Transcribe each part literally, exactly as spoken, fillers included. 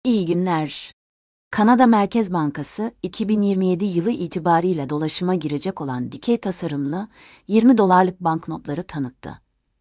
İyi günler. Kanada Merkez Bankası, iki bin yirmi yedi yılı itibariyle dolaşıma girecek olan dikey tasarımlı yirmi dolarlık banknotları tanıttı.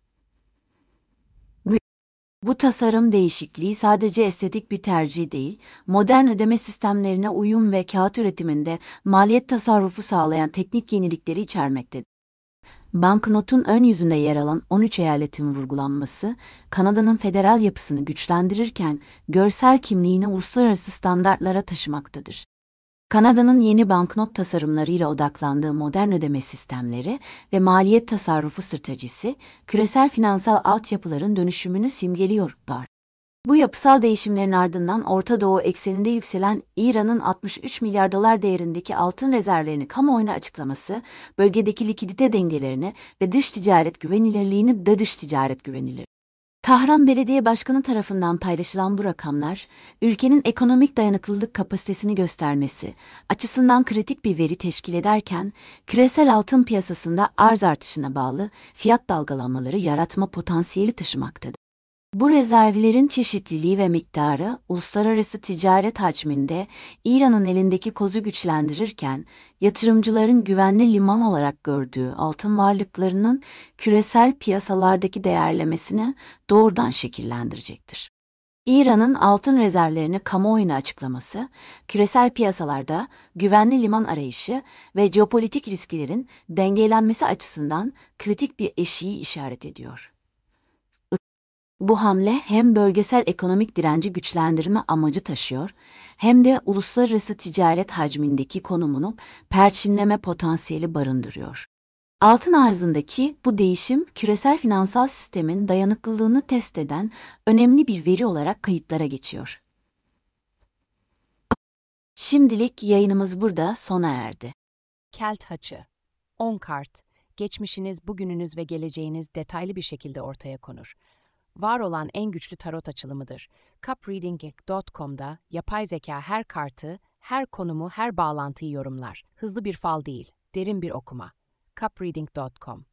Bu bu tasarım değişikliği sadece estetik bir tercih değil, modern ödeme sistemlerine uyum ve kağıt üretiminde maliyet tasarrufu sağlayan teknik yenilikleri içermektedir. Banknotun ön yüzünde yer alan on üç eyaletin vurgulanması, Kanada'nın federal yapısını güçlendirirken görsel kimliğini uluslararası standartlara taşımaktadır. Kanada'nın yeni banknot tasarımlarıyla odaklandığı modern ödeme sistemleri ve maliyet tasarrufu stratejisi, küresel finansal altyapıların dönüşümünü simgeliyor. Bu yapısal değişimlerin ardından Orta Doğu ekseninde yükselen İran'ın altmış üç milyar dolar değerindeki altın rezervlerini kamuoyuna açıklaması, bölgedeki likidite dengelerini ve dış ticaret güvenilirliğini de dış ticaret güvenilir. Tahran Belediye Başkanı tarafından paylaşılan bu rakamlar, ülkenin ekonomik dayanıklılık kapasitesini göstermesi açısından kritik bir veri teşkil ederken, küresel altın piyasasında arz artışına bağlı fiyat dalgalanmaları yaratma potansiyeli taşımaktadır. Bu rezervlerin çeşitliliği ve miktarı, uluslararası ticaret hacminde İran'ın elindeki kozu güçlendirirken, yatırımcıların güvenli liman olarak gördüğü altın varlıklarının küresel piyasalardaki değerlemesini doğrudan şekillendirecektir. İran'ın altın rezervlerini kamuoyuna açıklaması, küresel piyasalarda güvenli liman arayışı ve jeopolitik risklerin dengelenmesi açısından kritik bir eşiği işaret ediyor. Bu hamle hem bölgesel ekonomik direnci güçlendirme amacı taşıyor, hem de uluslararası ticaret hacmindeki konumunu perçinleme potansiyeli barındırıyor. Altın arzındaki bu değişim, küresel finansal sistemin dayanıklılığını test eden önemli bir veri olarak kayıtlara geçiyor. Şimdilik yayınımız burada sona erdi. Kelt Haçı. on kart. Geçmişiniz, bugününüz ve geleceğiniz detaylı bir şekilde ortaya konur. Var olan en güçlü tarot açılımıdır. cup reading nokta com'da yapay zeka her kartı, her konumu, her bağlantıyı yorumlar. Hızlı bir fal değil, derin bir okuma. cup reading nokta com